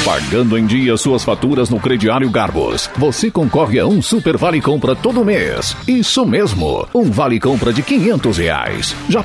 Pagando em dia suas faturas no Crediário Garbos, você concorre a um super vale compra todo mês. Isso mesmo, um vale compra de R$500. Já